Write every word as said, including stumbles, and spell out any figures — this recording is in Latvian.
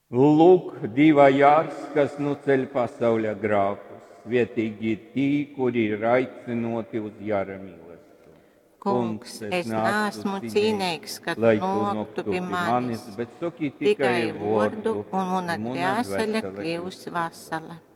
Lūk, divā jārs, kas nu ceļ pasauļa grākus. Svietīgi ir tī, kuri ir aicinoti uz jara mīlestību. Kungs, es neesmu cīnīgs, ka tu lai tu noktu pie manis, bet saki tikai vārdu, un mana dvēsele kļūs vesela.